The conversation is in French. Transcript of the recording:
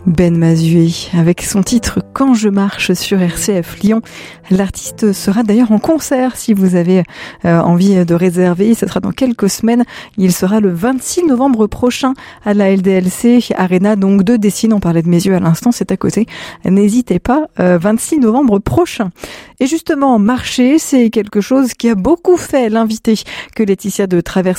Ben Mazué avec son titre « Quand je marche » sur RCF Lyon. L'artiste sera d'ailleurs en concert si vous avez envie de réserver. Ce sera dans quelques semaines. Il sera le 26 novembre prochain à la LDLC Arena, donc de Dessines. On parlait de Mes yeux à l'instant, c'est à côté. N'hésitez pas, 26 novembre prochain. Et justement, marcher, c'est quelque chose qui a beaucoup fait l'invité que Laetitia de Traverse